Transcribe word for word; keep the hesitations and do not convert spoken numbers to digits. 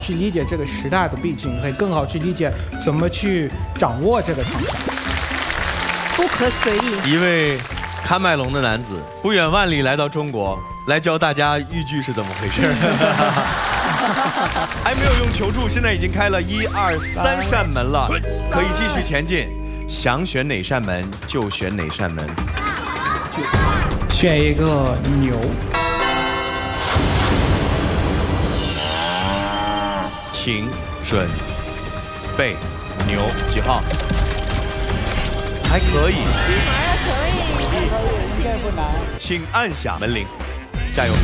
去理解这个时代的背景，可以更好去理解怎么去掌握这个场景。 不可随意。 一位喀麦隆的男子不远万里来到中国，来教大家豫剧是怎么回事。还没有用求助，现在已经开了一二三扇门了，可以继续前进。想选哪扇门就选哪扇门。 选一个牛。 请准备，牛几号？还可以， 还可以， 应该不难。 请按响门铃，加油！